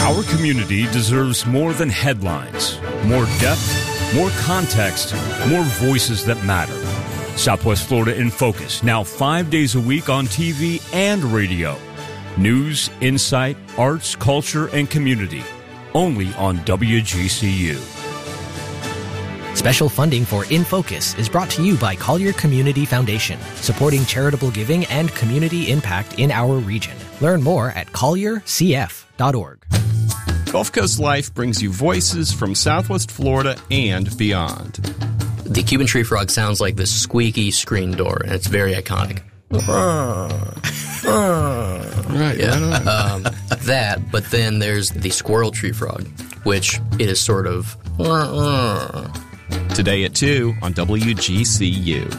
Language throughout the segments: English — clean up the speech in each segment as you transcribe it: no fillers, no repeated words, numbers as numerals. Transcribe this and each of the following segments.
Our community deserves more than headlines, more depth, more context, more voices that matter. Southwest Florida in Focus, now 5 days a week on TV and radio. News, insight, arts, culture, and community. Only on WGCU. Special funding for In Focus is brought to you by Collier Community Foundation, supporting charitable giving and community impact in our region. Learn more at colliercf.org. Gulf Coast Life brings you voices from Southwest Florida and beyond. The Cuban tree frog sounds like this squeaky screen door, and it's very iconic. Right, yeah. That, but then there's the squirrel tree frog, which is sort of... Today at 2 on WGCU.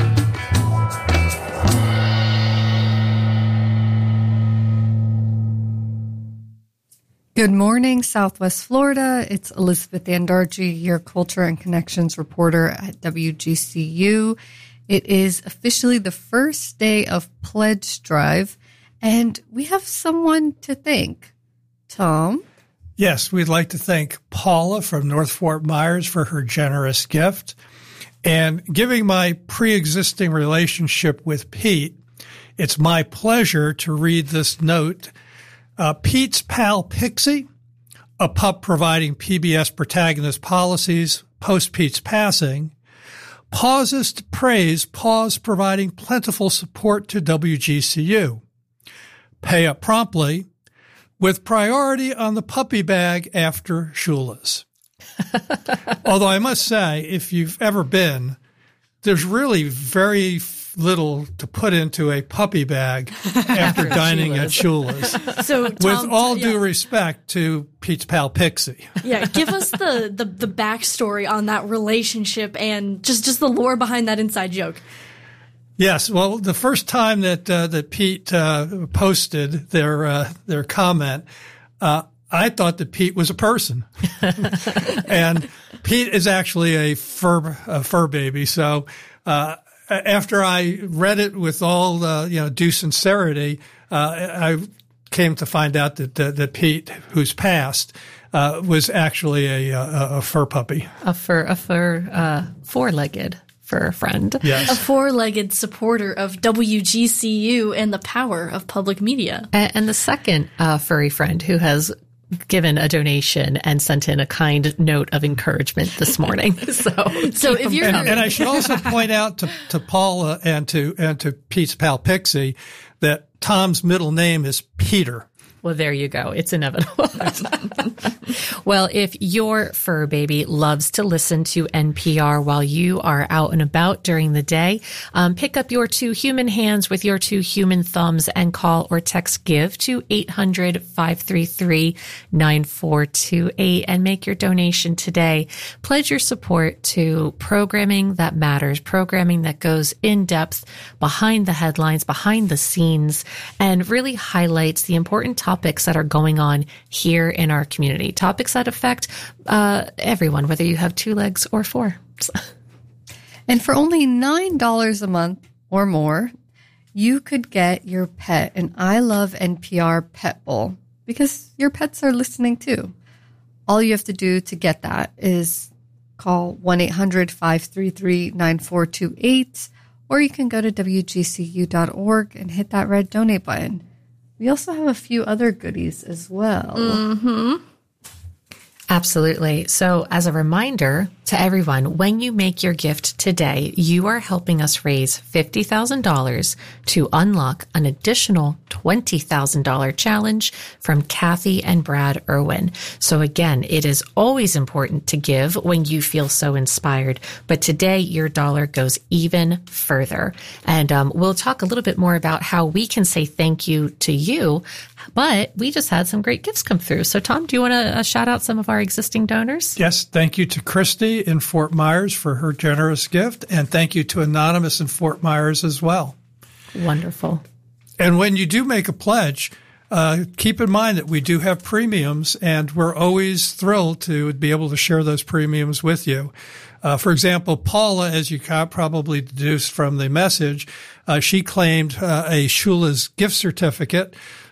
Good morning, Southwest Florida. It's Elizabeth Andarji, your Culture and Connections reporter at WGCU. It is officially the first day of Pledge Drive, and we have someone to thank. Tom? Yes, we'd like to thank Paula from North Fort Myers for her generous gift. And given my pre-existing relationship with Pete, it's my pleasure to read this note. Pete's pal Pixie, a pup providing PBS protagonist policies post Pete's passing, pauses to praise Paws providing plentiful support to WGCU. Pay up promptly, with priority on the puppy bag after Shula's. Although I must say, if you've ever been, there's really very little to put into a puppy bag after dining at Shula's. So, Tom, with all due respect to Pete's pal Pixie. Yeah, give us the backstory on that relationship and just the lore behind that inside joke. Yes, well, the first time that Pete posted their comment, I thought that Pete was a person, and Pete is actually a fur baby. So after I read it with all due sincerity, I came to find out that Pete, who's passed, was actually a fur puppy, a four-legged fur friend. Yes. A four-legged supporter of WGCU and the power of public media. And the second furry friend who has given a donation and sent in a kind note of encouragement this morning. So if you're and I should also point out to Paula and to Pete's pal Pixie that Tom's middle name is Peter. Well, there you go. It's inevitable. Well, if your fur baby loves to listen to NPR while you are out and about during the day, pick up your two human hands with your two human thumbs and call or text GIVE to 800-533-9428 and make your donation today. Pledge your support to programming that matters, programming that goes in depth behind the headlines, behind the scenes, and really highlights the important topics that are going on here in our community. Topics that affect everyone, whether you have two legs or four. And for only $9 a month or more, you could get your pet an I Love NPR pet bowl because your pets are listening too. All you have to do to get that is call 1-800-533-9428, or you can go to WGCU.org and hit that red donate button. We also have a few other goodies as well. Mm-hmm. Absolutely. So as a reminder to everyone, when you make your gift today, you are helping us raise $50,000 to unlock an additional $20,000 challenge from Kathy and Brad Irwin. So again, it is always important to give when you feel so inspired, but today your dollar goes even further. And we'll talk a little bit more about how we can say thank you to you, but we just had some great gifts come through. So Tom, do you want to shout out some of our existing donors? Yes, thank you to Christy in Fort Myers for her generous gift, and thank you to Anonymous in Fort Myers as well. Wonderful. And when you do make a pledge, keep in mind that we do have premiums, and we're always thrilled to be able to share those premiums with you. For example, Paula, as you probably deduced from the message, she claimed a Shula's gift certificate.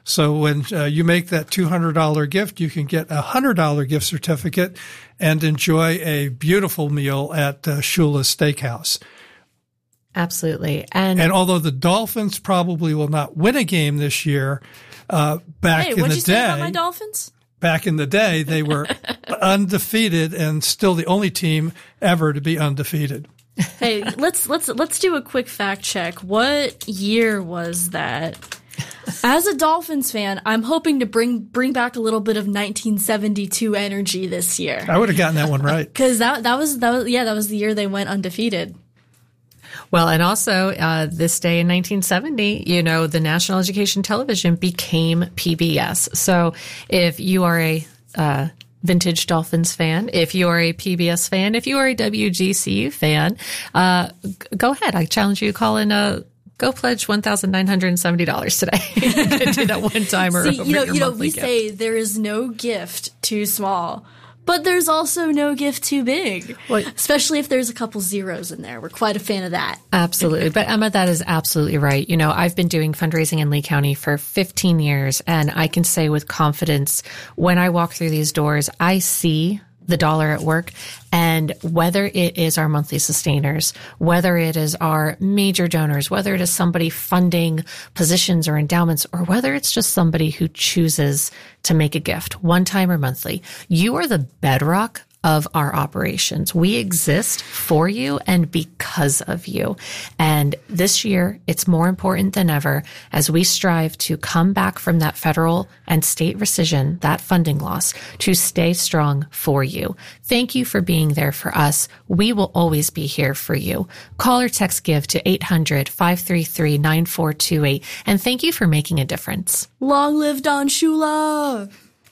So when you make that $200 gift, you can get a $100 gift certificate and enjoy a beautiful meal at Shula's Steakhouse. Absolutely. And although the Dolphins probably will not win a game this year, back in what'd the you say about day, my Dolphins? back in the day, they were undefeated and still the only team ever to be undefeated. Hey, let's do a quick fact check. What year was that? As a Dolphins fan, I'm hoping to bring back a little bit of 1972 energy this year. I would have gotten that one right. Because that was the year they went undefeated. Well, and also this day in 1970, the National Education Television became PBS. So if you are a vintage Dolphins fan, if you are a PBS fan, if you are a WGCU fan, go ahead. I challenge you to call in go pledge $1,970 today. You can do that one timer. See, we say there is no gift too small. But there's also no gift too big, especially if there's a couple zeros in there. We're quite a fan of that. Absolutely. But Emma, that is absolutely right. I've been doing fundraising in Lee County for 15 years, and I can say with confidence, when I walk through these doors, I see the dollar at work. And whether it is our monthly sustainers, whether it is our major donors, whether it is somebody funding positions or endowments, or whether it's just somebody who chooses to make a gift one time or monthly, you are the bedrock of our operations. We exist for you and because of you. And this year, it's more important than ever as we strive to come back from that federal and state rescission, that funding loss, to stay strong for you. Thank you for being there for us. We will always be here for you. Call or text GIVE to 800-533-9428. And thank you for making a difference. Long live Don Shula!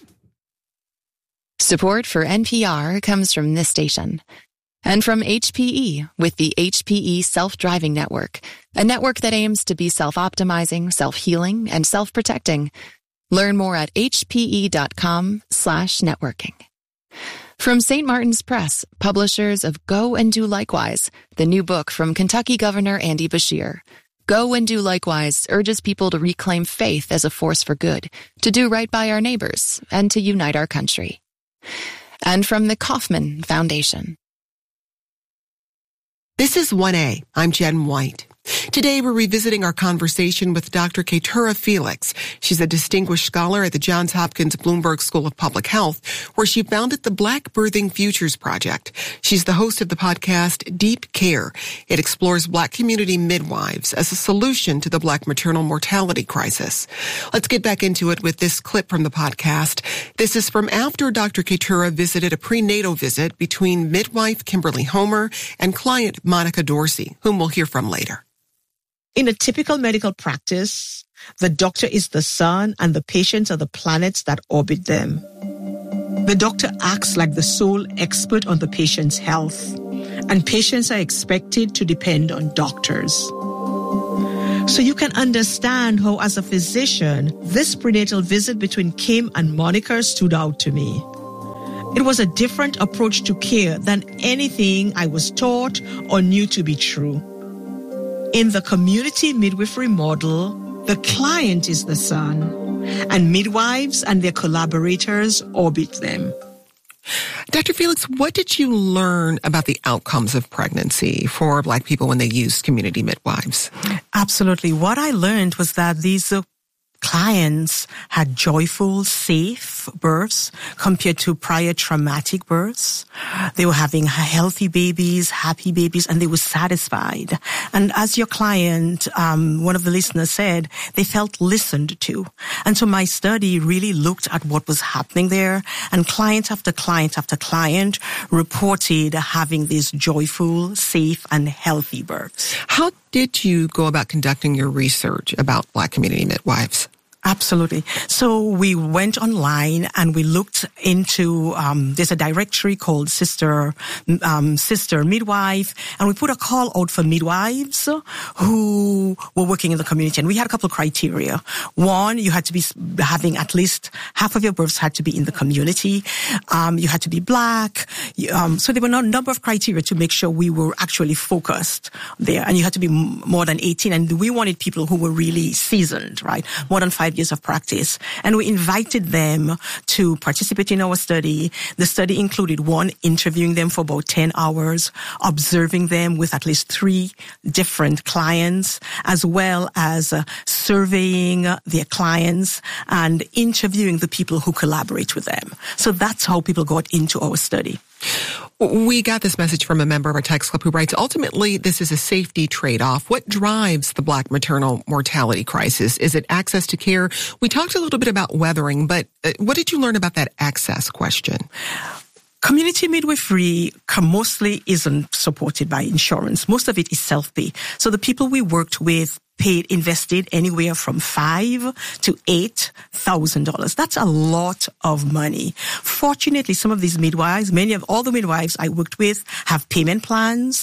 Support for NPR comes from this station and from HPE with the HPE Self-Driving Network, a network that aims to be self-optimizing, self-healing, and self-protecting. Learn more at hpe.com/networking. From St. Martin's Press, publishers of Go and Do Likewise, the new book from Kentucky Governor Andy Beshear. Go and Do Likewise urges people to reclaim faith as a force for good, to do right by our neighbors, and to unite our country. And from the Kauffman Foundation. This is 1A. I'm Jen White. Today, we're revisiting our conversation with Dr. Keturah Felix. She's a distinguished scholar at the Johns Hopkins Bloomberg School of Public Health, where she founded the Black Birthing Futures Project. She's the host of the podcast Deep Care. It explores Black community midwives as a solution to the Black maternal mortality crisis. Let's get back into it with this clip from the podcast. This is from after Dr. Keturah visited a prenatal visit between midwife Kimberly Homer and client Monica Dorsey, whom we'll hear from later. In a typical medical practice, the doctor is the sun and the patients are the planets that orbit them. The doctor acts like the sole expert on the patient's health, and patients are expected to depend on doctors. So you can understand how, as a physician, this prenatal visit between Kim and Monica stood out to me. It was a different approach to care than anything I was taught or knew to be true. In the community midwifery model, the client is the sun, and midwives and their collaborators orbit them. Dr. Felix, what did you learn about the outcomes of pregnancy for Black people when they used community midwives? Absolutely. What I learned was that these clients had joyful, safe births compared to prior traumatic births. They were having healthy babies, happy babies, and they were satisfied. And as your client, one of the listeners said, they felt listened to. And so my study really looked at what was happening there, and client after client after client reported having these joyful, safe, and healthy births. How did you go about conducting your research about Black community midwives? Absolutely. So we went online and we looked into, there's a directory called Sister Midwife, and we put a call out for midwives who were working in the community. And we had a couple of criteria. One, you had to be having at least half of your births had to be in the community. You had to be Black. So there were a number of criteria to make sure we were actually focused there. And you had to be more than 18. And we wanted people who were really seasoned, right? More than 5 5 years of practice. And we invited them to participate in our study. The study included one, interviewing them for about 10 hours, observing them with at least 3 different clients, as well as surveying their clients and interviewing the people who collaborate with them. So that's how people got into our study. We got this message from a member of our text club who writes, ultimately, this is a safety trade-off. What drives the Black maternal mortality crisis? Is it access to care? We talked a little bit about weathering, but what did you learn about that access question? Community midwifery mostly isn't supported by insurance. Most of it is self-pay. So the people we worked with invested anywhere from $5,000 to $8,000. That's a lot of money. Fortunately, some of these midwives, all the midwives I worked with have payment plans,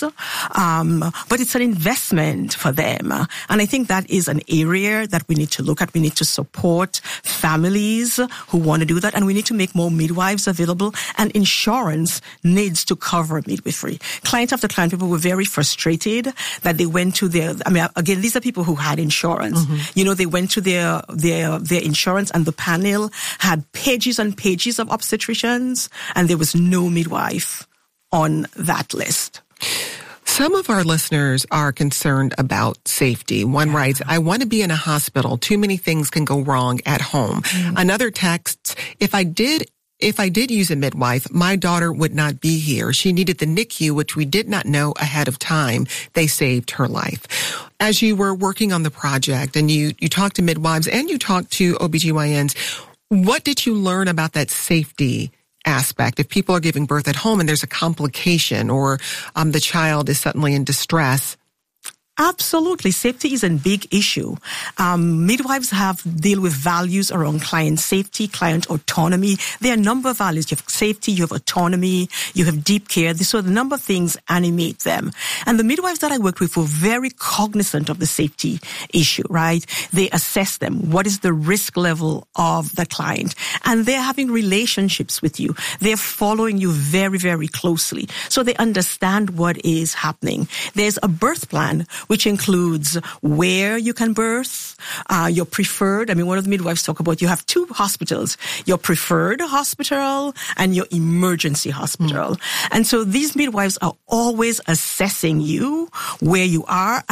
but it's an investment for them. And I think that is an area that we need to look at. We need to support families who want to do that, and we need to make more midwives available, and insurance needs to cover midwifery. Client after client, people were very frustrated that they went to again, these are people who had insurance. Mm-hmm. They went to their insurance, and the panel had pages and pages of obstetricians, and there was no midwife on that list. Some of our listeners are concerned about safety. One writes, I want to be in a hospital. Too many things can go wrong at home. Mm-hmm. Another texts, if I did use a midwife, my daughter would not be here. She needed the NICU, which we did not know ahead of time. They saved her life. As you were working on the project and you talked to midwives and you talked to OBGYNs, what did you learn about that safety aspect? If people are giving birth at home and there's a complication or the child is suddenly in distress, Absolutely. Safety is a big issue. Midwives deal with values around client safety, client autonomy. There are a number of values. You have safety, you have autonomy, you have deep care. So the number of things animate them. And the midwives that I worked with were very cognizant of the safety issue, right? They assess them. What is the risk level of the client? And they're having relationships with you. They're following you very, very closely. So they understand what is happening. There's a birth plan, which includes where you can birth, your preferred. One of the midwives talk about you have two hospitals, your preferred hospital and your emergency hospital. And so these midwives are always assessing you, where you are,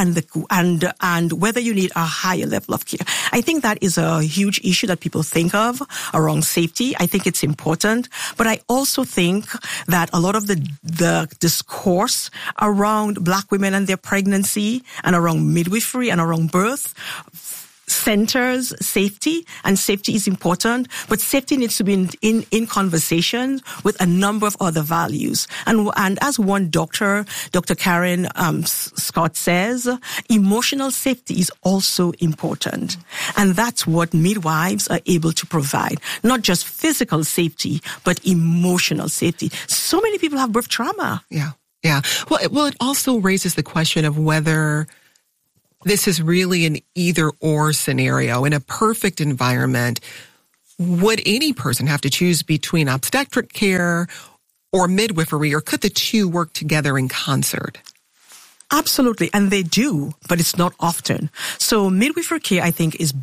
and whether you need a higher level of care. I think that is a huge issue that people think of around safety. I think it's important, but I also think that a lot of the discourse around Black women and their pregnancy and around midwifery and around birth centers safety, and safety is important, but safety needs to be in conversation with a number of other values. And as one doctor, Dr. Karen Scott says, emotional safety is also important. And that's what midwives are able to provide. Not just physical safety, but emotional safety. So many people have birth trauma. Yeah. Yeah. Well, it also raises the question of whether this is really an either-or scenario. In a perfect environment, would any person have to choose between obstetric care or midwifery, or could the two work together in concert? Absolutely, and they do, but it's not often. So midwifery care, I think, is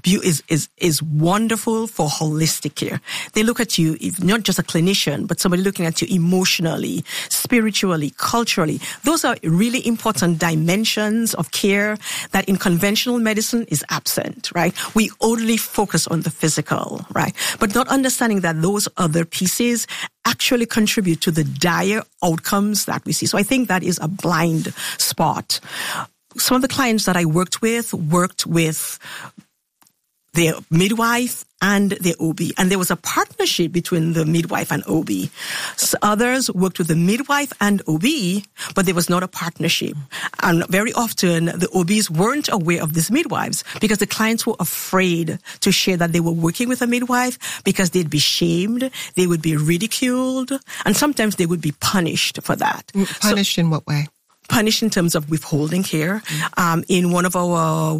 wonderful for holistic care. They look at you, not just a clinician, but somebody looking at you emotionally, spiritually, culturally. Those are really important dimensions of care that in conventional medicine is absent, right? We only focus on the physical, right? But not understanding that those other pieces actually contribute to the dire outcomes that we see. So I think that is a blind spot. Some of the clients that I worked with their midwife and their OB, and there was a partnership between the midwife and OB. So others worked with the midwife and OB, but there was not a partnership. And very often the OBs weren't aware of these midwives because the clients were afraid to share that they were working with a midwife because they'd be shamed, they would be ridiculed, and sometimes they would be punished for that. Punished in what way? Punished in terms of withholding care. In one of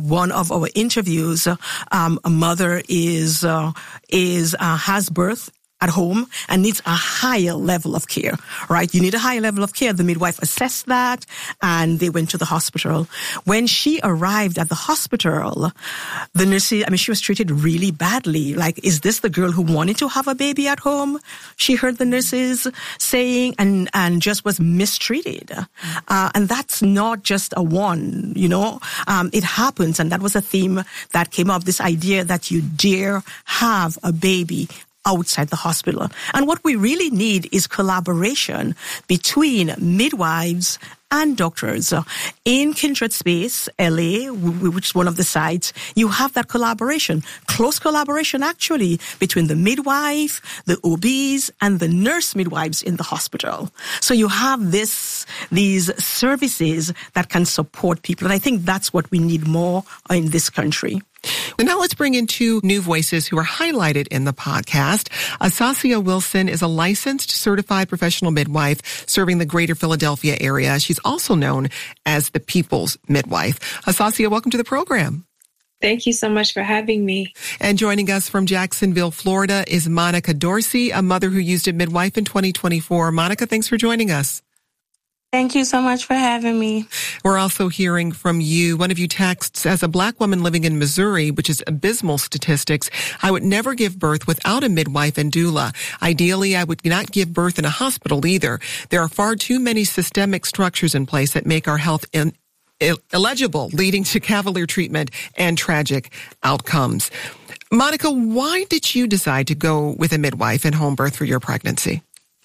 our interviews, a mother has birth at home and needs a higher level of care, right? You need a higher level of care. The midwife assessed that and they went to the hospital. When she arrived at the hospital, the nurses, she was treated really badly. Like, is this the girl who wanted to have a baby at home? She heard the nurses saying and just was mistreated. And that's not just a one, it happens. And that was a theme that came up, this idea that you dare have a baby outside the hospital. And what we really need is collaboration between midwives and doctors. In Kindred Space, LA, which is one of the sites, you have that collaboration, close collaboration actually, between the midwife, the OBs, and the nurse midwives in the hospital. So you have these services that can support people. And I think that's what we need more in this country. And now let's bring in two new voices who are highlighted in the podcast. Asasia Wilson is a licensed certified professional midwife serving the greater Philadelphia area. She's also known as the People's Midwife. Asasia, welcome to the program. Thank you so much for having me. And joining us from Jacksonville, Florida is Monica Dorsey, a mother who used a midwife in 2024. Monica, thanks for joining us. Thank you so much for having me. We're also hearing from you. One of you texts, as a Black woman living in Missouri, which is abysmal statistics, I would never give birth without a midwife and doula. Ideally, I would not give birth in a hospital either. There are far too many systemic structures in place that make our health illegible, leading to cavalier treatment and tragic outcomes. Monica, why did you decide to go with a midwife and home birth for your pregnancy?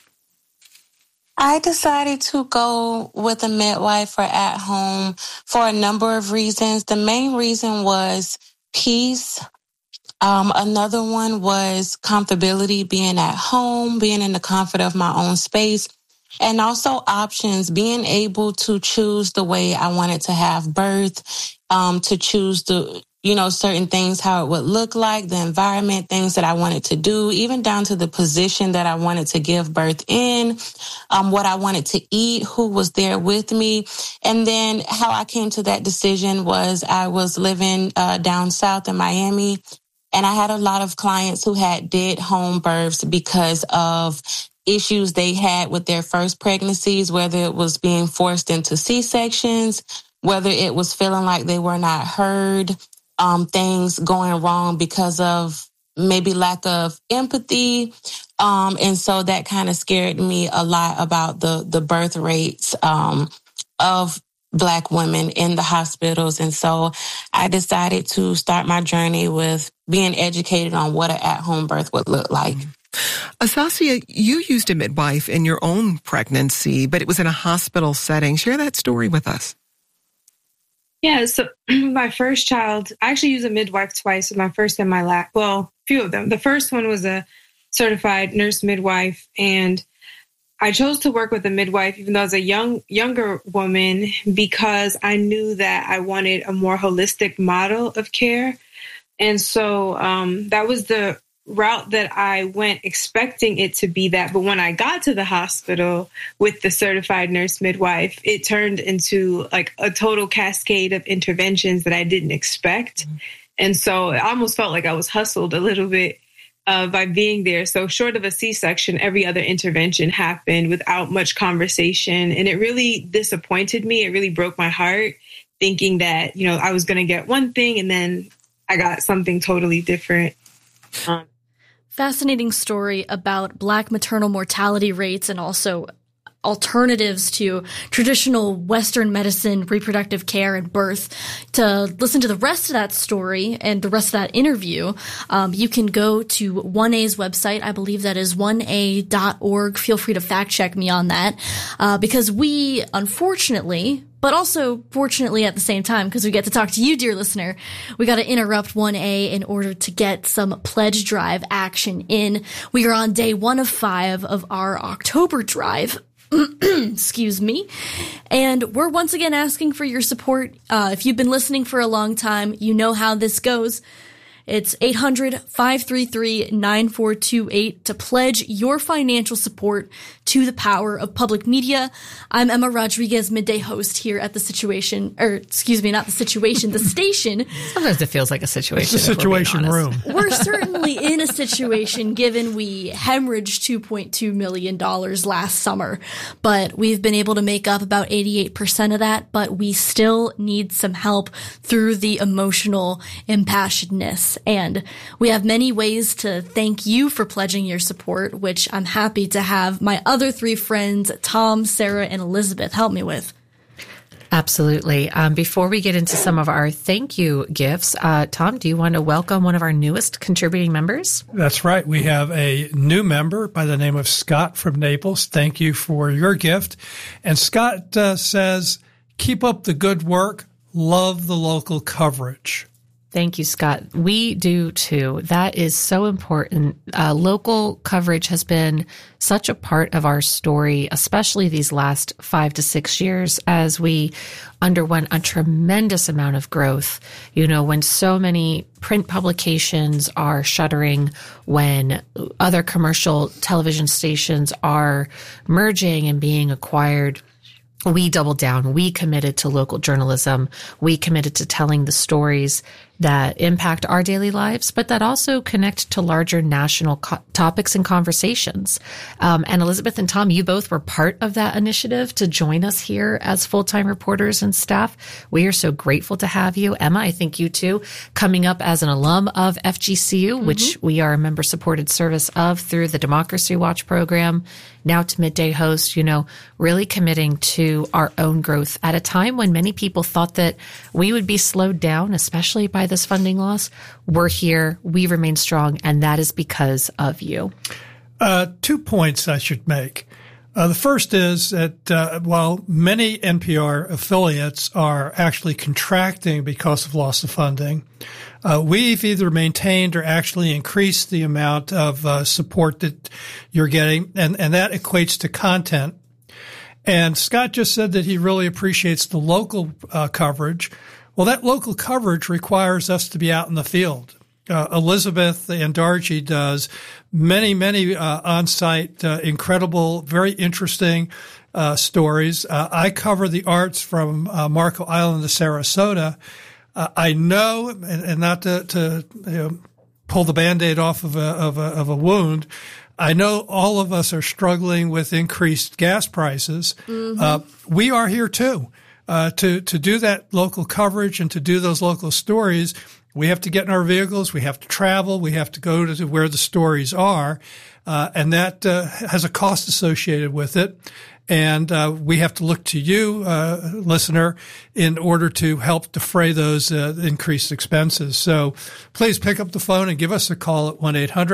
I decided to go with a midwife or at home for a number of reasons. The main reason was peace. Another one was comfortability, being at home, being in the comfort of my own space, and also options, being able to choose the way I wanted to have birth, to choose certain things, how it would look like, the environment, things that I wanted to do, even down to the position that I wanted to give birth in, what I wanted to eat, who was there with me. And then how I came to that decision was I was living down south in Miami, and I had a lot of clients who did home births because of issues they had with their first pregnancies, whether it was being forced into C-sections, whether it was feeling like they were not heard, things going wrong because of maybe lack of empathy. And so that kind of scared me a lot about the birth rates of Black women in the hospitals. And so I decided to start my journey with being educated on what an at-home birth would look like. Asasia, you used a midwife in your own pregnancy, but it was in a hospital setting. Share that story with us. Yeah, so my first child, I actually used a midwife twice, my first and my last, well, a few of them. The first one was a certified nurse midwife, and I chose to work with a midwife, even though I was a younger woman, because I knew that I wanted a more holistic model of care. And so that was the route that I went expecting it to be that. But when I got to the hospital with the certified nurse midwife, it turned into like a total cascade of interventions that I didn't expect. Mm-hmm. And so I almost felt like I was hustled a little bit by being there. So short of a C-section, every other intervention happened without much conversation. And it really disappointed me. It really broke my heart, thinking that, I was going to get one thing and then I got something totally different. Fascinating story about Black maternal mortality rates and also alternatives to traditional Western medicine, reproductive care, and birth. To listen to the rest of that story and the rest of that interview, you can go to 1A's website. I believe that is 1A.org. Feel free to fact check me on that, because we, unfortunately, but also fortunately at the same time, because we get to talk to you, dear listener, we got to interrupt 1A in order to get some pledge drive action in. We are on day 1 of 5 of our October drive. Excuse me. And we're once again asking for your support. If you've been listening for a long time, you know how this goes. It's 800-533-9428 to pledge your financial support to the power of public media. I'm Emma Rodriguez, midday host here at the station. Sometimes it feels like a situation. It's a situation room. We're certainly in a situation given we hemorrhaged $2.2 million last summer, but we've been able to make up about 88% of that, but we still need some help through the emotional impassionedness. And we have many ways to thank you for pledging your support, which I'm happy to have my other three friends, Tom, Sarah, and Elizabeth, help me with. Absolutely. Before we get into some of our thank you gifts, Tom, do you want to welcome one of our newest contributing members? That's right. We have a new member by the name of Scott from Naples. Thank you for your gift. And Scott says, keep up the good work. Love the local coverage. Thank you, Scott. We do too. That is so important. Local coverage has been such a part of our story, especially these last 5 to 6 years as we underwent a tremendous amount of growth. You know, when so many print publications are shuttering, when other commercial television stations are merging and being acquired, we doubled down. We committed to local journalism. We committed to telling the stories that impact our daily lives, but that also connect to larger national topics and conversations. And Elizabeth and Tom, you both were part of that initiative to join us here as full-time reporters and staff. We are so grateful to have you. Emma, I think you too, coming up as an alum of FGCU, which we are a member-supported service of through the Democracy Watch program, now to midday host, you know, really committing to our own growth at a time when many people thought that we would be slowed down, especially by this funding loss. We're here. We remain strong. And that is because of you. 2 points I should make. The first is that while many NPR affiliates are actually contracting because of loss of funding, we've either maintained or actually increased the amount of support that you're getting, and that equates to content. And Scott just said that he really appreciates the local coverage. Well, that local coverage requires us to be out in the field. Elizabeth Andarji does many on-site, incredible, very interesting stories. I cover the arts from Marco Island to Sarasota. I know, and not to pull the Band-Aid off of a wound, I know all of us are struggling with increased gas prices. We are here too. To do that local coverage and to do those local stories, we have to get in our vehicles. We have to travel. We have to go to where the stories are. And that has a cost associated with it. And we have to look to you, listener, in order to help defray those increased expenses. So please pick up the phone and give us a call at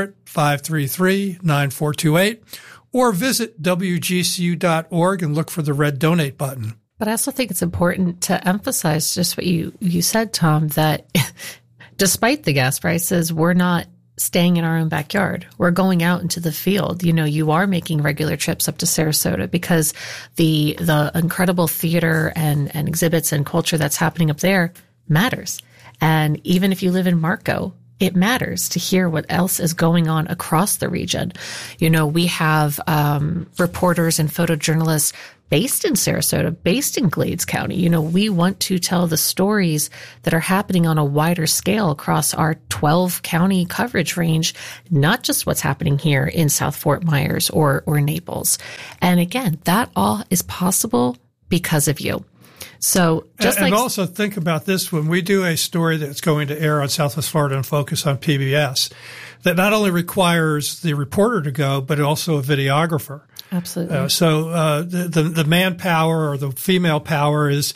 1-800-533-9428 or visit WGCU.org and look for the red donate button. But I also think it's important to emphasize just what you said, Tom, that despite the gas prices, we're not staying in our own backyard. We're going out into the field. You know, you are making regular trips up to Sarasota because the incredible theater and exhibits and culture that's happening up there matters. And even if you live in Marco, it matters to hear what else is going on across the region. You know, we have reporters and photojournalists based in Sarasota, based in Glades County. You know, we want to tell the stories that are happening on a wider scale across our 12 county coverage range, not just what's happening here in South Fort Myers or Naples. And again, that all is possible because of you. So and also think about this when we do a story that's going to air on Southwest Florida in Focus on PBS, that not only requires the reporter to go, but also a videographer. Absolutely. So the manpower or the female power is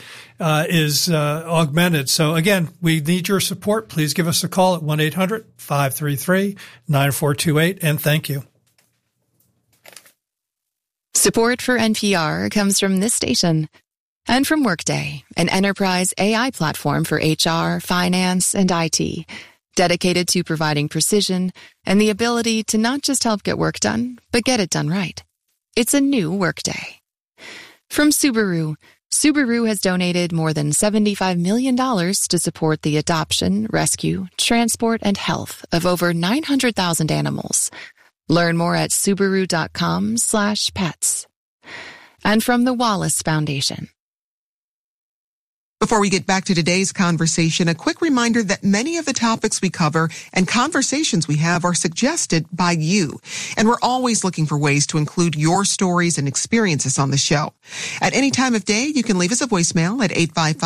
augmented. So again, we need your support. Please give us a call at 1-800-533-9428, and thank you. Support for NPR comes from this station and from Workday, an enterprise AI platform for HR, finance, and IT, dedicated to providing precision and the ability to not just help get work done, but get it done right. It's a new Workday. From Subaru, Subaru has donated more than $75 million to support the adoption, rescue, transport, and health of over 900,000 animals. Learn more at Subaru.com/pets. And from the Wallace Foundation. Before we get back to today's conversation, a quick reminder that many of the topics we cover and conversations we have are suggested by you. And we're always looking for ways to include your stories and experiences on the show. At any time of day, you can leave us a voicemail at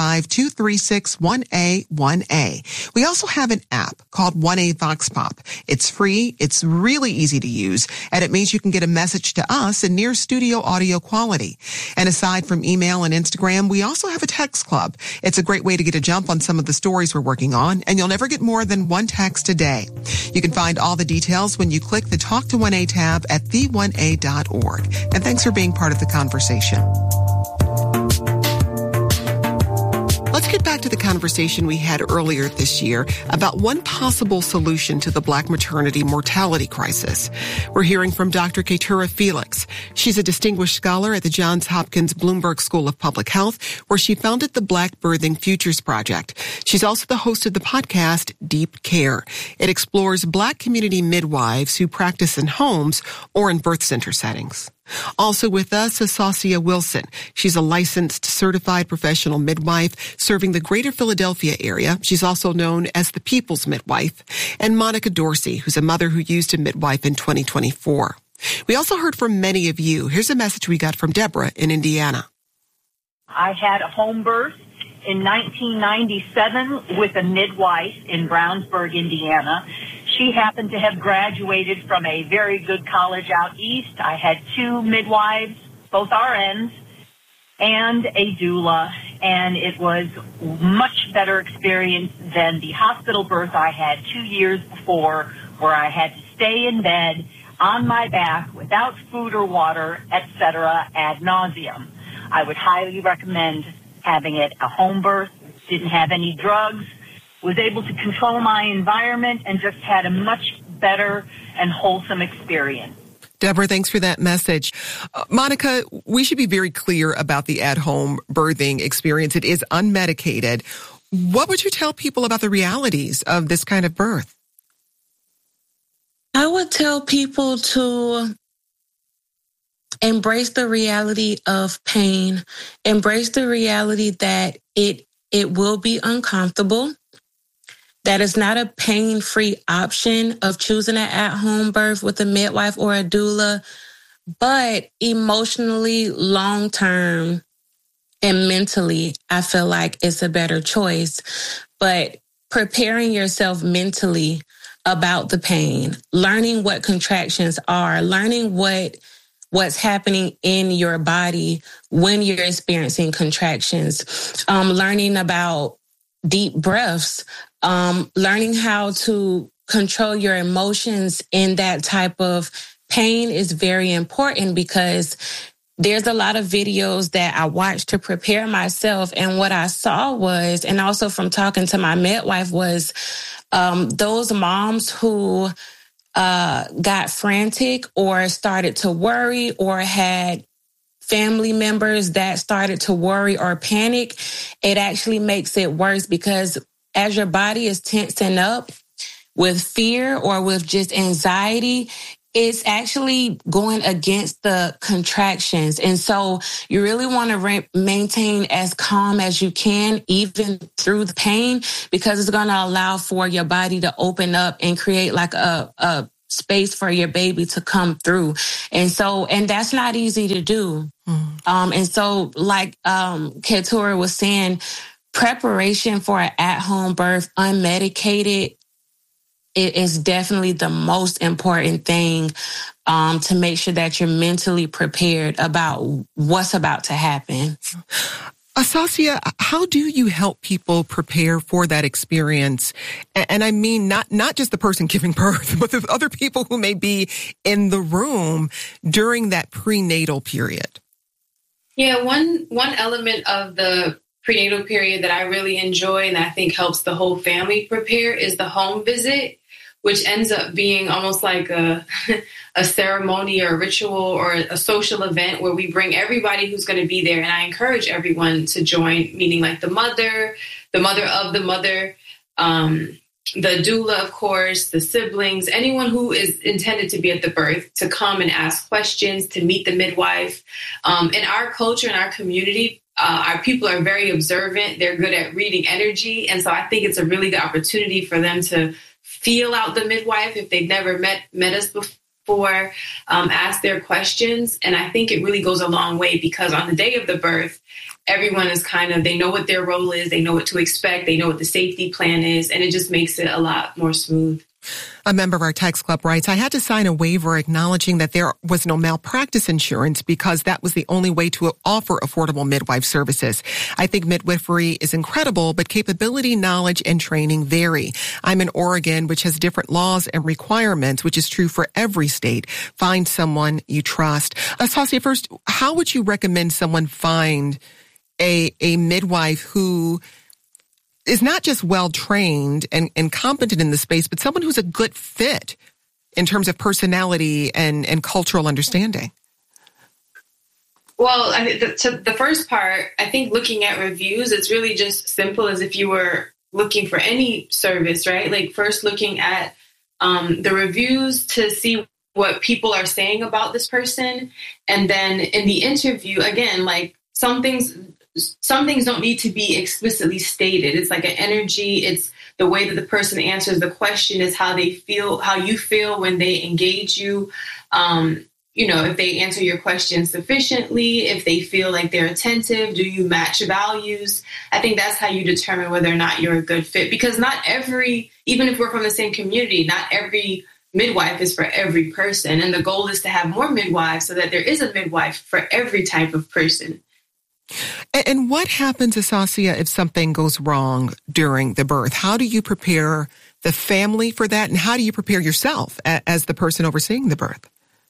855-236-1A1A. We also have an app called 1A Vox Pop. It's free, it's really easy to use, and it means you can get a message to us in near studio audio quality. And aside from email and Instagram, we also have a text club. It's a great way to get a jump on some of the stories we're working on, and you'll never get more than one text a day. You can find all the details when you click the Talk to 1A tab at the1a.org. And thanks for being part of the conversation. Let's get back to the conversation we had earlier this year about one possible solution to the Black maternity mortality crisis. We're hearing from Dr. Keturah Felix. She's a distinguished scholar at the Johns Hopkins Bloomberg School of Public Health, where she founded the Black Birthing Futures Project. She's also the host of the podcast Deep Care. It explores Black community midwives who practice in homes or in birth center settings. Also with us, Asasia Wilson. She's a licensed certified professional midwife serving the greater Philadelphia area. She's also known as the People's Midwife. And Monica Dorsey, who's a mother who used a midwife in 2024. We also heard from many of you. Here's a message we got from Deborah in Indiana. I had a home birth in 1997 with a midwife in Brownsburg, Indiana. She happened to have graduated from a very good college out east. I had two midwives, both RNs, and a doula, and it was much better experience than the hospital birth I had 2 years before, where I had to stay in bed on my back without food or water, etc., ad nauseum. I would highly recommend having it a home birth, didn't have any drugs, was able to control my environment, and just had a much better and wholesome experience. Deborah, thanks for that message. Monica, we should be very clear about the at-home birthing experience. It is unmedicated. What would you tell people about the realities of this kind of birth? I would tell people to embrace the reality of pain, embrace the reality that it will be uncomfortable, that it's not a pain-free option of choosing an at-home birth with a midwife or a doula, but emotionally, long-term, and mentally, I feel like it's a better choice. But preparing yourself mentally about the pain, learning what contractions are, learning what's happening in your body when you're experiencing contractions, learning about deep breaths, learning how to control your emotions in that type of pain is very important, because there's a lot of videos that I watched to prepare myself. And what I saw was, and also from talking to my midwife, was those moms who got frantic or started to worry or had family members that started to worry or panic. It actually makes it worse, because as your body is tensing up with fear or with just anxiety, it's actually going against the contractions. And so you really want to maintain as calm as you can, even through the pain, because it's going to allow for your body to open up and create like a space for your baby to come through. And that's not easy to do. And so like Keturah was saying, preparation for an at-home birth, unmedicated, it is definitely the most important thing to make sure that you're mentally prepared about what's about to happen. Asasia, how do you help people prepare for that experience? And I mean, not just the person giving birth, but the other people who may be in the room during that prenatal period. Yeah, one element of the prenatal period that I really enjoy and I think helps the whole family prepare is the home visit, which ends up being almost like a ceremony or a ritual or a social event where we bring everybody who's going to be there. And I encourage everyone to join, meaning like the mother of the mother, the doula, of course, the siblings, anyone who is intended to be at the birth, to come and ask questions, to meet the midwife. In our culture, in our community, our people are very observant. They're good at reading energy. And so I think it's a really good opportunity for them to feel out the midwife if they've never met us before, ask their questions. And I think it really goes a long way because on the day of the birth, everyone is they know what their role is, they know what to expect, they know what the safety plan is, and it just makes it a lot more smooth. A member of our text club writes, I had to sign a waiver acknowledging that there was no malpractice insurance because that was the only way to offer affordable midwife services. I think midwifery is incredible, but capability, knowledge, and training vary. I'm in Oregon, which has different laws and requirements, which is true for every state. Find someone you trust. Asasia, first, how would you recommend someone find a midwife who is not just well-trained and competent in the space, but someone who's a good fit in terms of personality and cultural understanding? Well, the first part, I think looking at reviews, it's really just simple as if you were looking for any service, right? Like first looking at the reviews to see what people are saying about this person. And then in the interview, again, like some things don't need to be explicitly stated. It's like an energy. It's the way that the person answers the question is how they feel, how you feel when they engage you. If they answer your question sufficiently, if they feel like they're attentive, do you match values? I think that's how you determine whether or not you're a good fit, because even if we're from the same community, not every midwife is for every person. And the goal is to have more midwives so that there is a midwife for every type of person. And what happens, Asasia, if something goes wrong during the birth? How do you prepare the family for that? And how do you prepare yourself as the person overseeing the birth?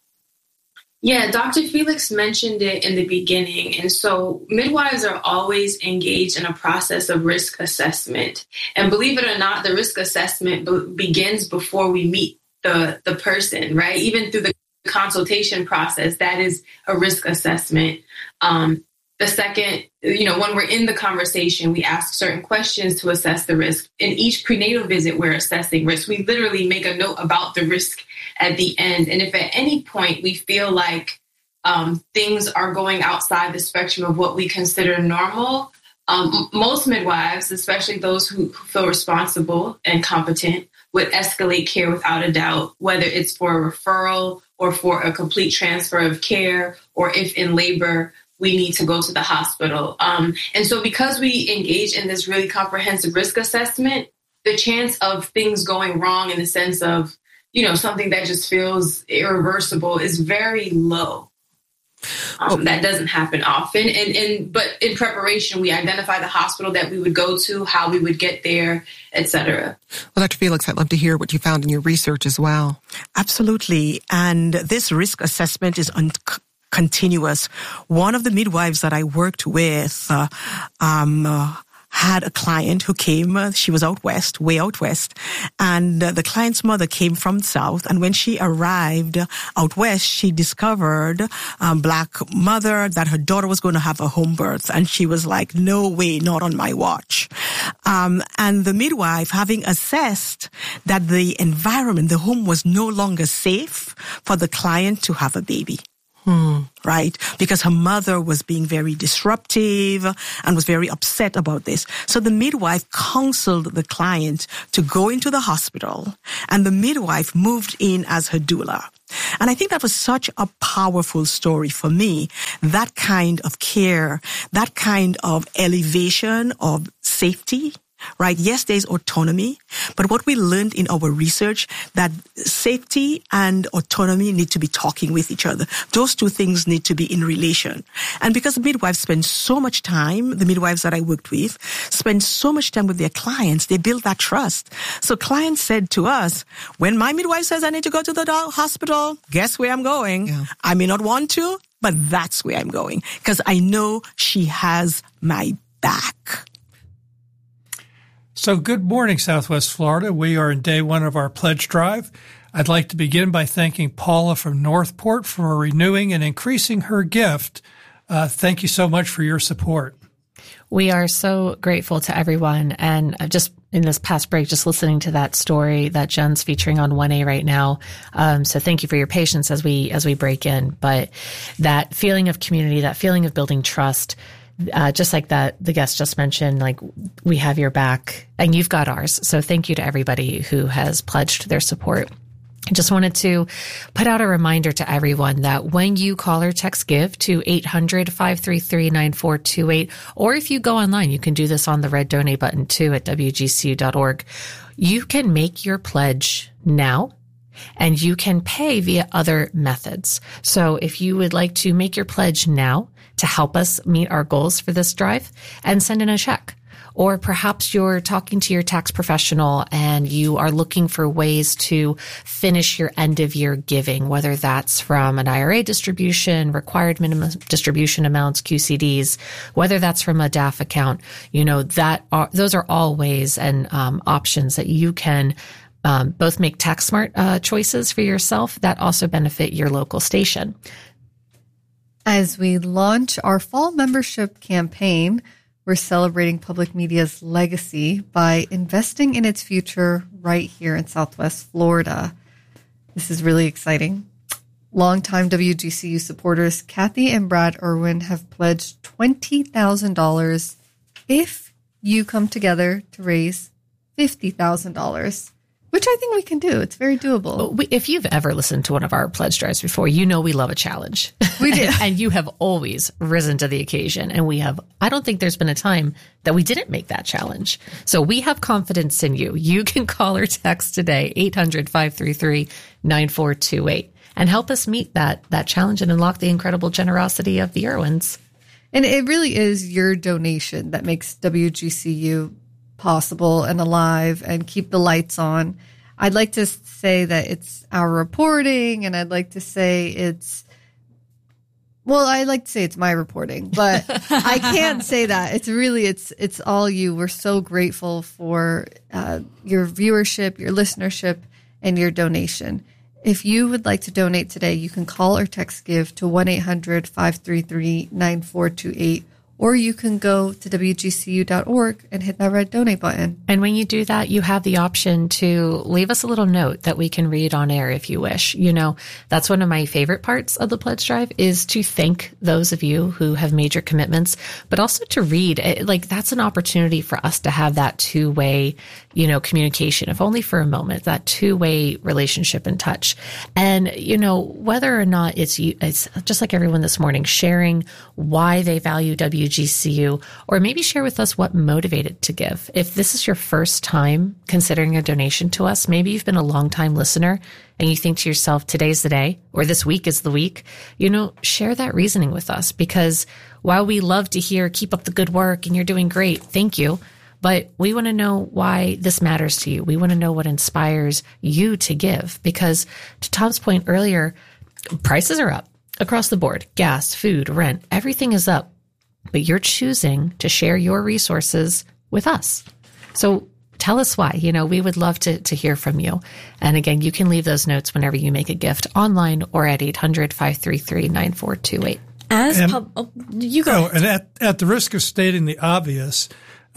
Yeah, Dr. Felix mentioned it in the beginning. And so midwives are always engaged in a process of risk assessment. And believe it or not, the risk assessment begins before we meet the person, right? Even through the consultation process, that is a risk assessment. The second, when we're in the conversation, we ask certain questions to assess the risk. In each prenatal visit, we're assessing risk. We literally make a note about the risk at the end. And if at any point we feel like things are going outside the spectrum of what we consider normal, most midwives, especially those who feel responsible and competent, would escalate care without a doubt, whether it's for a referral or for a complete transfer of care, or if in labor, we need to go to the hospital. And so because we engage in this really comprehensive risk assessment, the chance of things going wrong in the sense of, something that just feels irreversible is very low. That doesn't happen often. But in preparation, we identify the hospital that we would go to, how we would get there, et cetera. Well, Dr. Felix, I'd love to hear what you found in your research as well. Absolutely. And this risk assessment is continuous. One of the midwives that I worked with had a client who came, she was way out west, and the client's mother came from south. And when she arrived out west, she discovered Black mother that her daughter was going to have a home birth. And she was like, no way, not on my watch. And the midwife, having assessed that the environment, the home was no longer safe for the client to have a baby. Right? Because her mother was being very disruptive and was very upset about this. So the midwife counseled the client to go into the hospital, and the midwife moved in as her doula. And I think that was such a powerful story for me. That kind of care, that kind of elevation of safety. Right? Yes, there's autonomy, but what we learned in our research that safety and autonomy need to be talking with each other. Those two things need to be in relation. And because the midwives spend so much time, the midwives that I worked with spend so much time with their clients, they build that trust. So clients said to us, when my midwife says I need to go to the hospital, guess where I'm going? Yeah. I may not want to, but that's where I'm going because I know she has my back. So good morning, Southwest Florida. We are in day one of our pledge drive. I'd like to begin by thanking Paula from Northport for renewing and increasing her gift. Thank you so much for your support. We are so grateful to everyone. And just in this past break, just listening to that story that Jen's featuring on 1A right now. So thank you for your patience as we break in. But that feeling of community, that feeling of building trust, just like that, the guest just mentioned, like we have your back and you've got ours. So thank you to everybody who has pledged their support. I just wanted to put out a reminder to everyone that when you call or text GIVE to 800-533-9428, or if you go online, you can do this on the red donate button too at WGCU.org. You can make your pledge now. And you can pay via other methods. So if you would like to make your pledge now to help us meet our goals for this drive and send in a check, or perhaps you're talking to your tax professional and you are looking for ways to finish your end of year giving, whether that's from an IRA distribution, required minimum distribution amounts, QCDs, whether that's from a DAF account, those are all ways and options that you can both make tax smart choices for yourself that also benefit your local station. As we launch our fall membership campaign, we're celebrating public media's legacy by investing in its future right here in Southwest Florida. This is really exciting. Longtime WGCU supporters Kathy and Brad Irwin have pledged $20,000 if you come together to raise $50,000. Which I think we can do. It's very doable. If you've ever listened to one of our pledge drives before, you know we love a challenge. We do. And you have always risen to the occasion. And I don't think there's been a time that we didn't make that challenge. So we have confidence in you. You can call or text today, 800-533-9428, and help us meet that challenge and unlock the incredible generosity of the Irwins. And it really is your donation that makes WGCU possible and alive and keep the lights on. I'd like to say that it's our reporting, and I'd like to say it's my reporting, but I can't say that. It's all you. We're so grateful for your viewership, your listenership, and your donation. If you would like to donate today, you can call or text GIVE to 1-800-533-9428. Or you can go to WGCU.org and hit that red donate button. And when you do that, you have the option to leave us a little note that we can read on air if you wish. That's one of my favorite parts of the pledge drive is to thank those of you who have made your commitments, but also to read. That's an opportunity for us to have that two-way, communication, if only for a moment, that two-way relationship and touch. And, whether or not it's just like everyone this morning, sharing why they value WGCU, or maybe share with us what motivated to give. If this is your first time considering a donation to us, maybe you've been a long-time listener and you think to yourself, today's the day, or this week is the week, share that reasoning with us, because while we love to hear, keep up the good work and you're doing great, thank you. But we want to know why this matters to you. We want to know what inspires you to give, because to Tom's point earlier, prices are up across the board. Gas, food, rent, everything is up. But you're choosing to share your resources with us. So tell us why. We would love to hear from you. And again, you can leave those notes whenever you make a gift online or at 800-533-9428. You go. And at the risk of stating the obvious,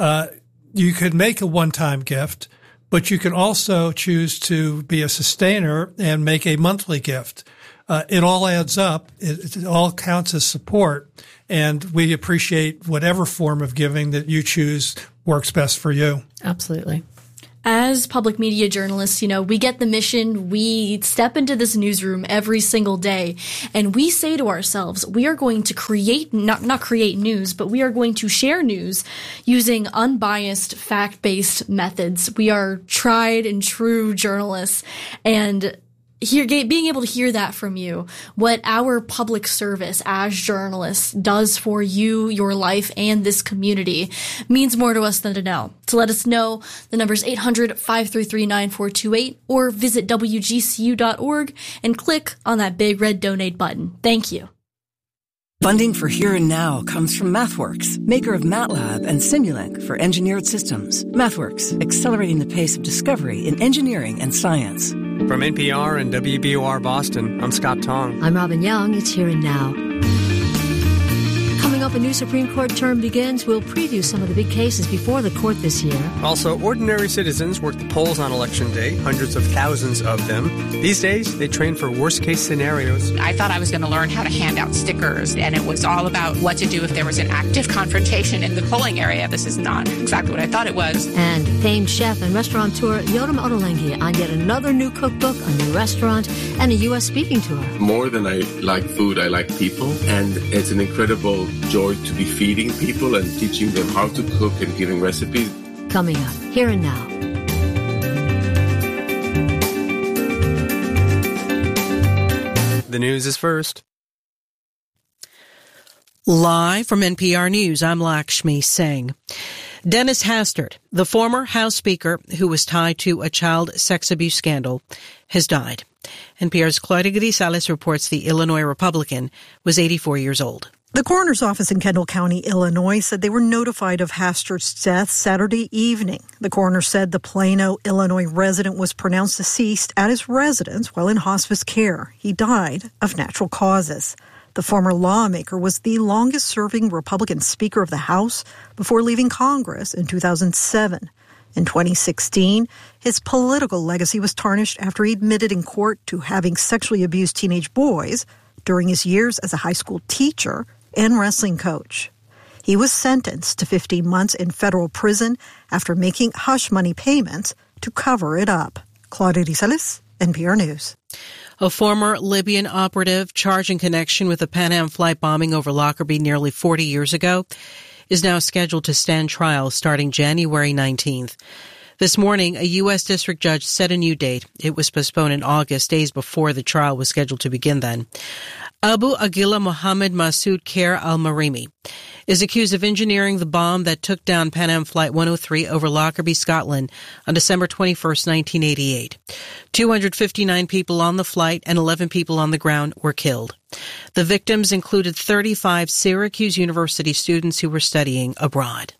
you could make a one-time gift, but you can also choose to be a sustainer and make a monthly gift. It all adds up. It all counts as support. And we appreciate whatever form of giving that you choose works best for you. Absolutely. As public media journalists, we get the mission. We step into this newsroom every single day and we say to ourselves, we are going to create, not create news, but we are going to share news using unbiased, fact-based methods. We are tried and true journalists, and being able to hear that from you, what our public service as journalists does for you, your life, and this community means more to us than to know. To let us know, the number is 800-533-9428, or visit WGCU.org and click on that big red donate button. Thank you. Funding for Here and Now comes from MathWorks, maker of MATLAB and Simulink for engineered systems. MathWorks, accelerating the pace of discovery in engineering and science. From NPR and WBOR Boston, I'm Scott Tong. I'm Robin Young. It's Here and Now. Coming up, a new Supreme Court term begins. We'll preview some of the big cases before the court this year. Also, ordinary citizens work the polls on Election Day, hundreds of thousands of them. These days, they train for worst-case scenarios. I thought I was going to learn how to hand out stickers, and it was all about what to do if there was an active confrontation in the polling area. This is not exactly what I thought it was. And famed chef and restaurateur Yoram Ottolenghi on yet another new cookbook, a new restaurant, and a U.S. speaking tour. More than I like food, I like people, and it's an incredible joy to be feeding people and teaching them how to cook and giving recipes. Coming up, Here and Now. The news is first. Live from NPR News, I'm Lakshmi Singh. Dennis Hastert, the former House Speaker who was tied to a child sex abuse scandal, has died. NPR's Claudia Grisales reports the Illinois Republican was 84 years old. The coroner's office in Kendall County, Illinois, said they were notified of Hastert's death Saturday evening. The coroner said the Plano, Illinois resident was pronounced deceased at his residence while in hospice care. He died of natural causes. The former lawmaker was the longest-serving Republican Speaker of the House before leaving Congress in 2007. In 2016, his political legacy was tarnished after he admitted in court to having sexually abused teenage boys during his years as a high school teacher and wrestling coach. He was sentenced to 15 months in federal prison after making hush money payments to cover it up. Claudia Grisales, NPR News. A former Libyan operative charged in connection with the Pan Am flight bombing over Lockerbie nearly 40 years ago is now scheduled to stand trial starting January 19th. This morning, a U.S. district judge set a new date. It was postponed in August, days before the trial was scheduled to begin then. Abu Aguila Mohammed Masoud Khair al-Marimi is accused of engineering the bomb that took down Pan Am Flight 103 over Lockerbie, Scotland on December 21st, 1988. 259 people on the flight and 11 people on the ground were killed. The victims included 35 Syracuse University students who were studying abroad.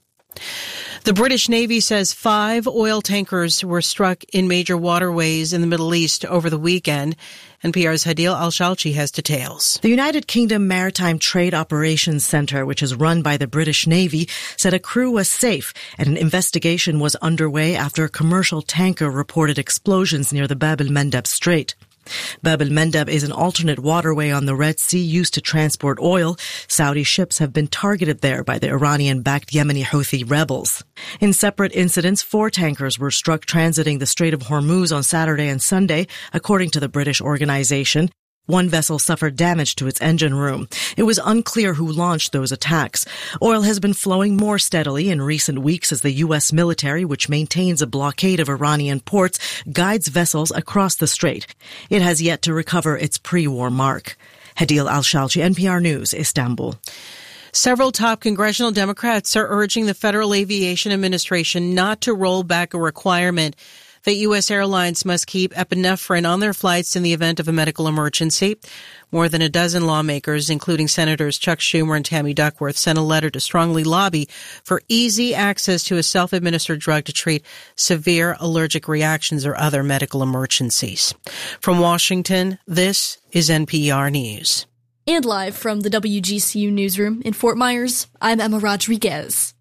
The British Navy says 5 oil tankers were struck in major waterways in the Middle East over the weekend. NPR's Hadil Al-Shalchi has details. The United Kingdom Maritime Trade Operations Centre, which is run by the British Navy, said a crew was safe and an investigation was underway after a commercial tanker reported explosions near the Bab el-Mandeb Strait. Bab el-Mandeb is an alternate waterway on the Red Sea used to transport oil. Saudi ships have been targeted there by the Iranian-backed Yemeni Houthi rebels. In separate incidents, 4 tankers were struck transiting the Strait of Hormuz on Saturday and Sunday, according to the British organization. 1 vessel suffered damage to its engine room. It was unclear who launched those attacks. Oil has been flowing more steadily in recent weeks as the U.S. military, which maintains a blockade of Iranian ports, guides vessels across the strait. It has yet to recover its pre-war mark. Hadil Al-Shalchi, NPR News, Istanbul. Several top congressional Democrats are urging the Federal Aviation Administration not to roll back a requirement that U.S. airlines must keep epinephrine on their flights in the event of a medical emergency. More than a dozen lawmakers, including Senators Chuck Schumer and Tammy Duckworth, sent a letter to strongly lobby for easy access to a self-administered drug to treat severe allergic reactions or other medical emergencies. From Washington, this is NPR News. And live from the WGCU newsroom in Fort Myers, I'm Emma Rodriguez.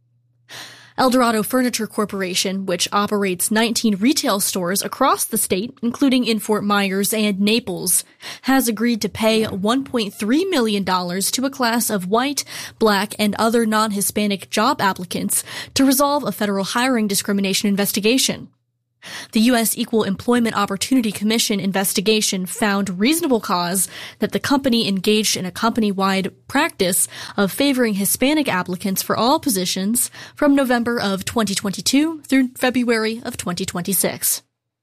Eldorado Furniture Corporation, which operates 19 retail stores across the state, including in Fort Myers and Naples, has agreed to pay $1.3 million to a class of white, black, and other non-Hispanic job applicants to resolve a federal hiring discrimination investigation. The U.S. Equal Employment Opportunity Commission investigation found reasonable cause that the company engaged in a company-wide practice of favoring Hispanic applicants for all positions from November of 2022 through February of 2026.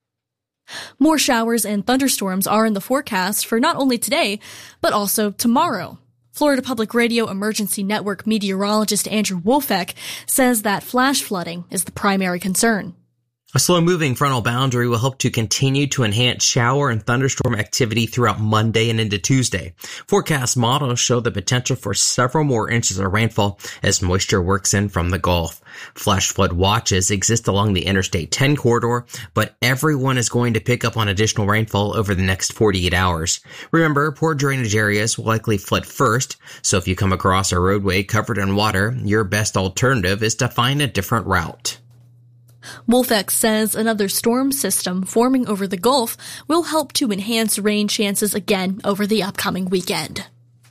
More showers and thunderstorms are in the forecast for not only today, but also tomorrow. Florida Public Radio Emergency Network meteorologist Andrew Wolfeck says that flash flooding is the primary concern. A slow-moving frontal boundary will help to continue to enhance shower and thunderstorm activity throughout Monday and into Tuesday. Forecast models show the potential for several more inches of rainfall as moisture works in from the Gulf. Flash flood watches exist along the Interstate 10 corridor, but everyone is going to pick up on additional rainfall over the next 48 hours. Remember, poor drainage areas will likely flood first, so if you come across a roadway covered in water, your best alternative is to find a different route. Wolfex says another storm system forming over the Gulf will help to enhance rain chances again over the upcoming weekend.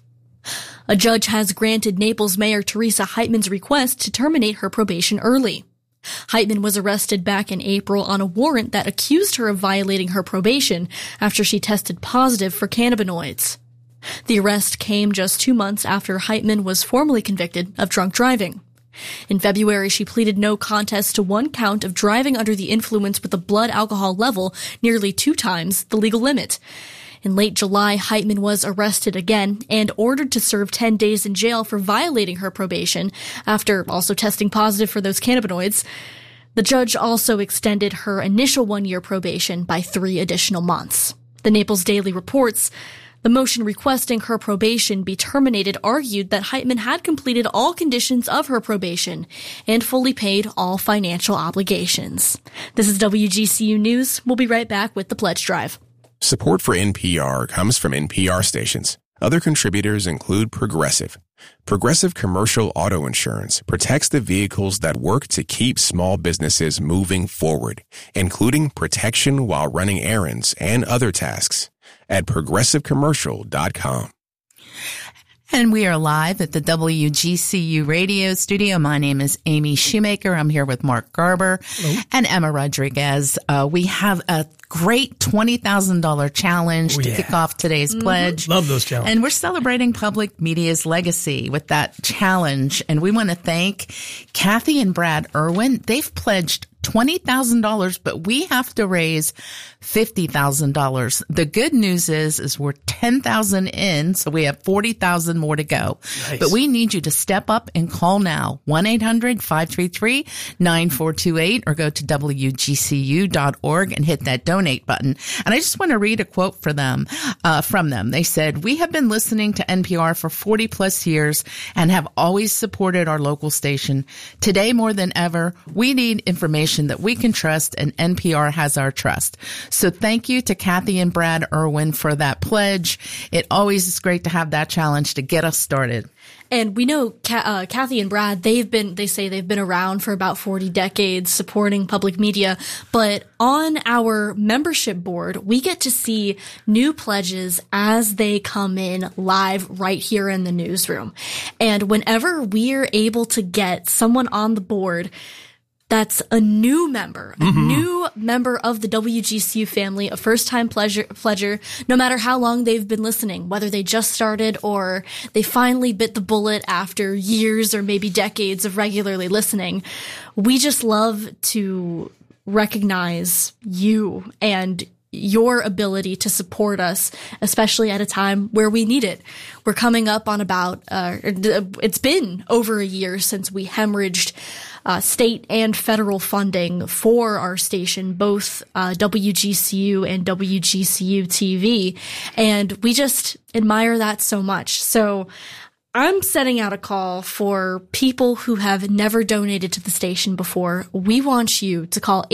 A judge has granted Naples Mayor Teresa Heitman's request to terminate her probation early. Heitman was arrested back in April on a warrant that accused her of violating her probation after she tested positive for cannabinoids. The arrest came just 2 months after Heitman was formally convicted of drunk driving. In February, she pleaded no contest to one count of driving under the influence with a blood alcohol level nearly 2 times the legal limit. In late July, Heitman was arrested again and ordered to serve 10 days in jail for violating her probation after also testing positive for those cannabinoids. The judge also extended her initial 1-year probation by 3 additional months. The Naples Daily reports the motion requesting her probation be terminated argued that Heitman had completed all conditions of her probation and fully paid all financial obligations. This is WGCU News. We'll be right back with the Pledge Drive. Support for NPR comes from NPR stations. Other contributors include Progressive. Progressive Commercial Auto Insurance protects the vehicles that work to keep small businesses moving forward, including protection while running errands and other tasks. At progressivecommercial.com. And we are live at the WGCU radio studio. My name is Amy Shoemaker. I'm here with Mark Garber and Emma Rodriguez. We have a great $20,000 challenge to kick off today's pledge. Love those challenges. And we're celebrating public media's legacy with that challenge. And we want to thank Kathy and Brad Irwin. They've pledged $20,000, but we have to raise $50,000. The good news is we're 10,000 in, so we have 40,000 more to go. Nice. But we need you to step up and call now, 1-800-533-9428, or go to WGCU.org and hit that donate button. And I just want to read a quote from them. They said, "We have been listening to NPR for 40 plus years and have always supported our local station. Today more than ever, we need information that we can trust, and NPR has our trust." So thank you to Kathy and Brad Irwin for that pledge. It always is great to have that challenge to get us started. And we know Kathy and Brad, they say they've been around for about 40 decades supporting public media. But on our membership board, we get to see new pledges as they come in live right here in the newsroom. And whenever we're able to get someone on the board that's a new member, a new member of the WGCU family, a first-time pledger, no matter how long they've been listening, whether they just started or they finally bit the bullet after years or maybe decades of regularly listening. We just love to recognize you and your ability to support us, especially at a time where we need it. We're coming up on it's been over a year since we hemorrhaged state and federal funding for our station, both WGCU and WGCU TV, and we just admire that so much. So I'm setting out a call for people who have never donated to the station before. We want you to call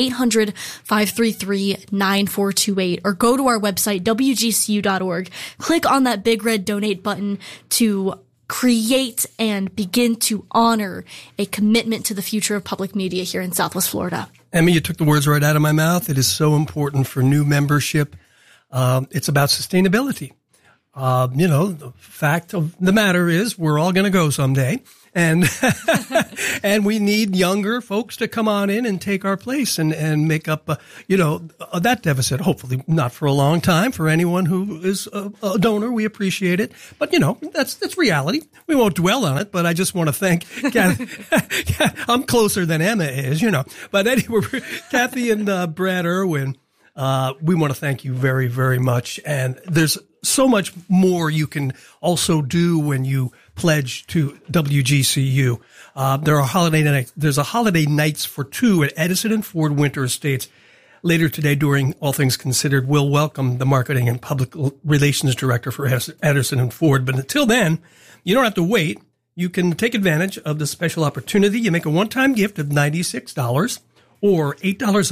800-533-9428 or go to our website, WGCU.org. Click on that big red donate button to create and begin to honor a commitment to the future of public media here in Southwest Florida. Emmy, you took the words right out of my mouth. It is so important for new membership. It's about sustainability. The fact of the matter is we're all going to go someday, and and we need younger folks to come on in and take our place and make up, that deficit. Hopefully not for a long time for anyone who is a donor. We appreciate it. But, that's reality. We won't dwell on it, but I just want to thank Kathy. I'm closer than Emma is, But anyway, Kathy and Brad Irwin, we want to thank you very, very much. And there's so much more you can also do when you pledge to WGCU. There's a holiday nights for two at Edison and Ford Winter Estates. Later today, during All Things Considered, we'll welcome the Marketing and Public Relations Director for Edison and Ford. But until then, you don't have to wait. You can take advantage of the special opportunity. You make a one-time gift of $96 or $8